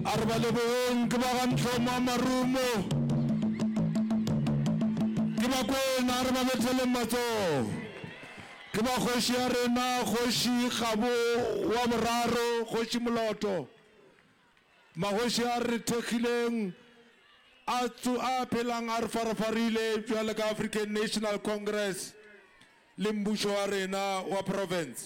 Arbalebong ke ba gantloma marumo ke ba kwena re ba bethele matso ke ba khoshi ya rena khoshi Kgabo wa boraro khoshi Moloto mahoshi a re thekileng a phelang a re farafarile jwale ka African National Congress le mmušo wa rena wa province.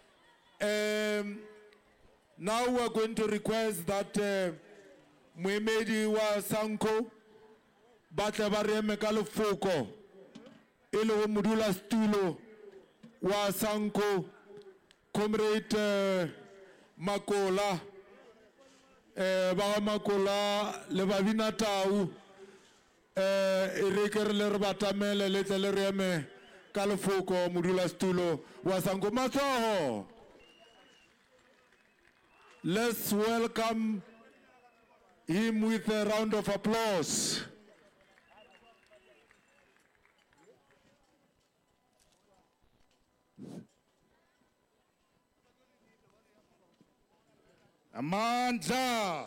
Now we are going to request that Moemedi wa Sanko batle ba re eme ka lefoko e le go modula stulo wa Sanko Comrade Makola ba Makola le babina tau e re ke re re batamele le tle le re eme ka lefoko modula stulo wa Sanko matsoho. Let's welcome him with a round of applause. Amandla,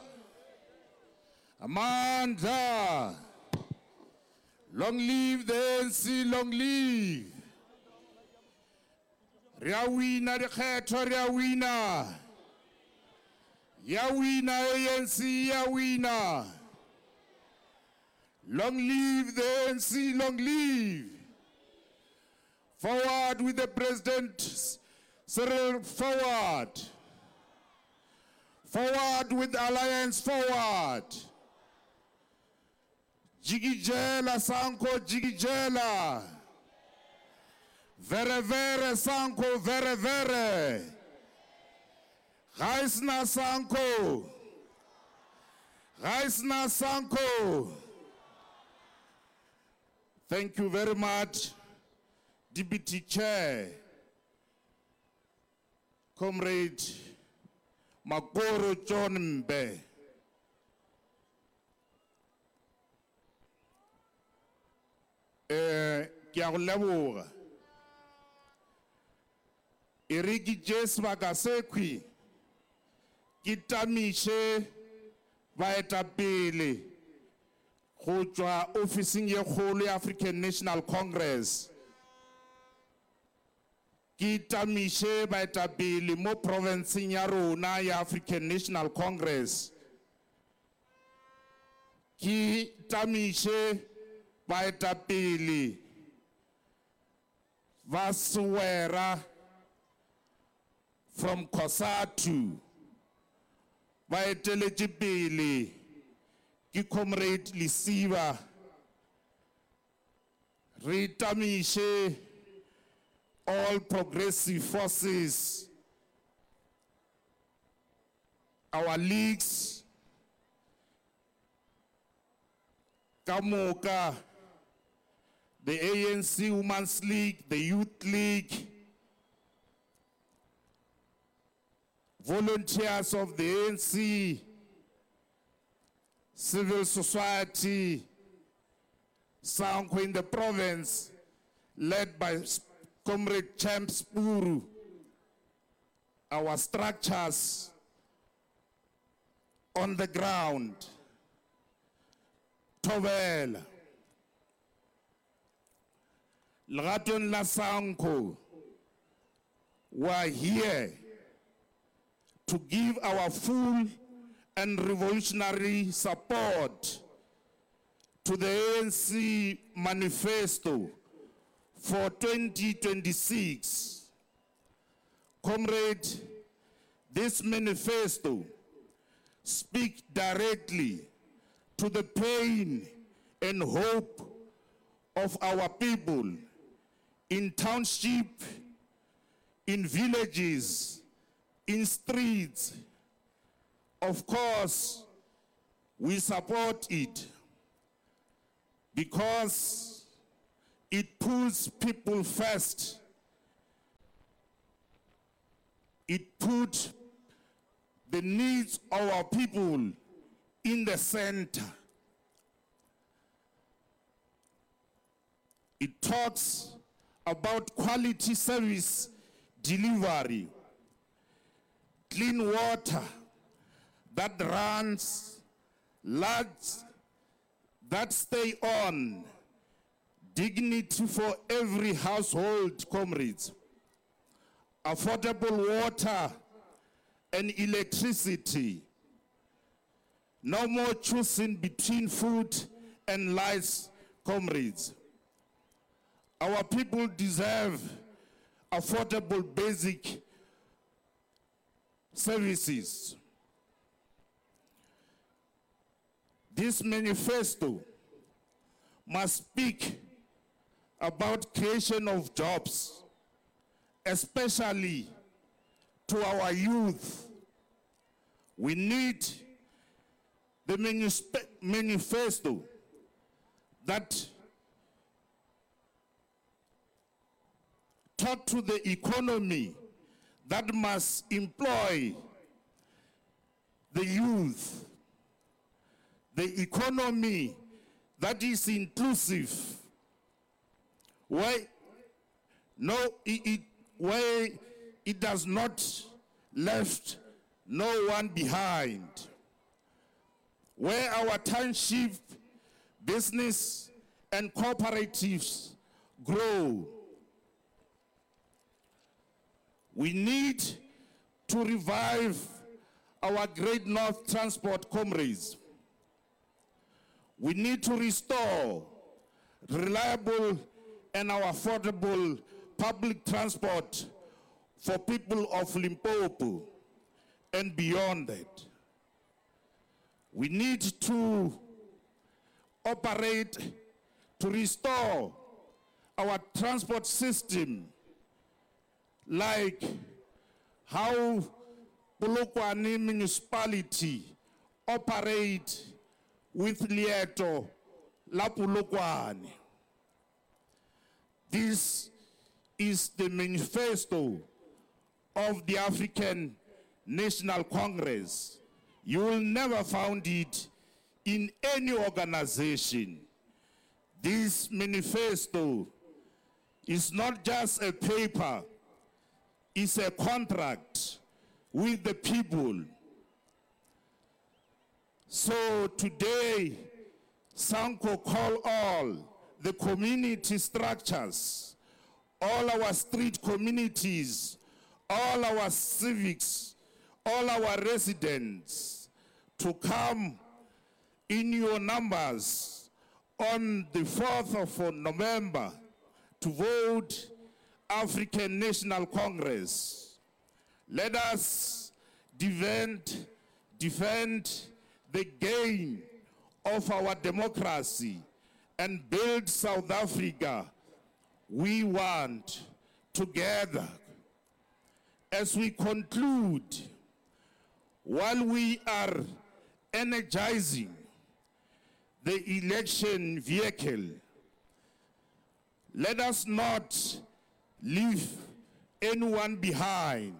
Amandla, long live the ANC, long live. Riawina de Kheto, Riawina. Yawina ANC, Yawina. Long live the ANC, long live. Forward with the President, Cyril, forward. Forward with the Alliance, forward. Jigijela, Sanko, Jigijela. Vere, vere, Sanko, vere, vere. Gaisna Sanko. Gaisna Sanko. Thank you very much, Deputy Chair, Comrade Makoro John Mbe. Ke a go leboga. E re ke je sebaka se kwi ke tamiše baetapele go tšwa ofising ye kgolo ya African National Congress. Ke tamiše baetapele mo provinceng ya rona ya African National Congress. Ke tamiše baetapele ba Sewera from Kosatu. Baeteletše pele ke Comrade Lisiba. Re tamiše all progressive forces, our leagues, Kamoka, the ANC Women's League, the Youth League, volunteers of the ANC, civil society, Sanko in the province, led by Comrade Champs Puru, our structures on the ground, Tovel, Lagaton La Sanko were here to give our full and revolutionary support to the ANC manifesto for 2026. Comrade, this manifesto speaks directly to the pain and hope of our people in township, in villages, in streets. Of course, we support it because it puts people first. It puts the needs of our people in the center. It talks about quality service delivery, clean water, that runs large, that stay on, dignity for every household, comrades, affordable water and electricity, no more choosing between food and lies, comrades. Our people deserve affordable basic services. This manifesto must speak about creation of jobs, especially to our youth. We need the manifesto that talk to the economy that must employ the youth, the economy that is inclusive, where it does not left no one behind, where our township business and cooperatives grow. We need to revive our Great North Transport, comrades. We need to restore reliable and affordable public transport for people of Limpopo and beyond that. We need to operate to restore our transport system, like how Polokwane municipality operate with Lieto la Polokwane. This is the manifesto of the African National Congress. You will never find it in any organization. This manifesto is not just a paper, it's a contract with the people. So today, SANCO call all the community structures, all our street communities, all our civics, all our residents to come in your numbers on the 4th of November to vote African National Congress. Let us defend the gain of our democracy and build South Africa we want together. As we conclude, while we are energizing the election vehicle, let us not leave anyone behind.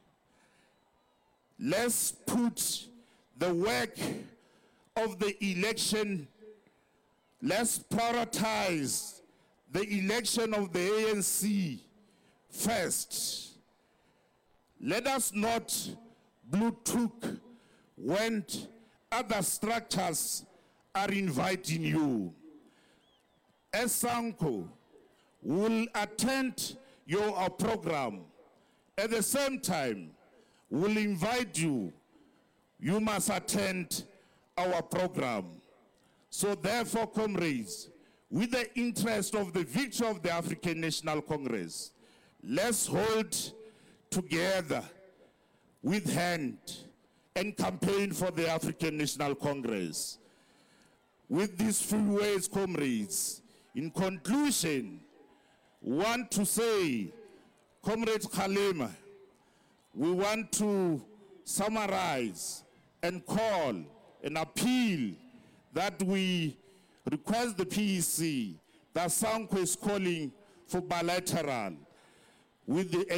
Let's put the work of the election, let's prioritize the election of the ANC first. Let us not Bluetooth when other structures are inviting you. As SANCO will attend your program. At the same time, we'll invite you. You must attend our program. So therefore, comrades, with the interest of the victory of the African National Congress, let's hold together with hand and campaign for the African National Congress. With these few words, comrades, in conclusion, want to say, Comrade Kgalema, we want to summarize and call and appeal that we request the PEC that SANCO is calling for bilateral with the